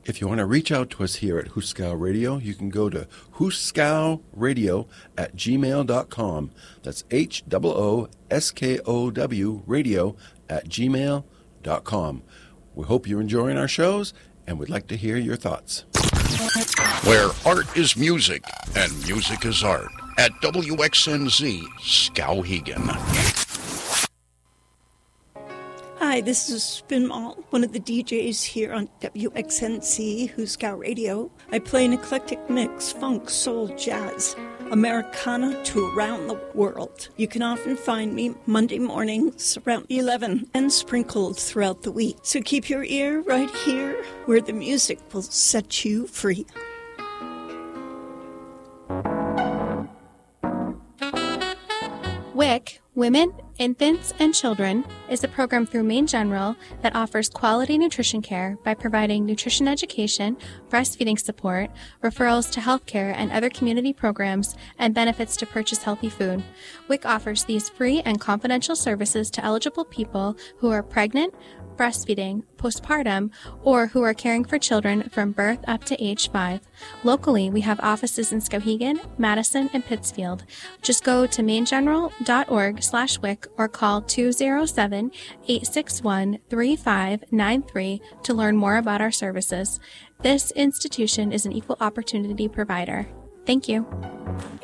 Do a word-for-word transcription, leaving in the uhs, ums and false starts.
If you want to reach out to us here at Huskow Radio, you can go to huskowradio at gmail dot com. That's H O O S K O W radio at gmail dot com. We hope you're enjoying our shows, and we'd like to hear your thoughts. Where art is music, and music is art, at W X N Z Skowhegan. Hi, this is Spin Mall, one of the D Js here on W X N C Huskow Radio. I play an eclectic mix, funk, soul, jazz, Americana to around the world. You can often find me Monday mornings around eleven and sprinkled throughout the week. So keep your ear right here where the music will set you free. W I C, Women, Infants, and Children, is a program through Maine General that offers quality nutrition care by providing nutrition education, breastfeeding support, referrals to healthcare and other community programs, and benefits to purchase healthy food. W I C offers these free and confidential services to eligible people who are pregnant, breastfeeding, postpartum, or who are caring for children from birth up to age five. Locally, we have offices in Skowhegan, Madison, and Pittsfield. Just go to maingeneral.org slash WIC or call two oh seven, eight six one, three five nine three to learn more about our services. This institution is an equal opportunity provider. Thank you.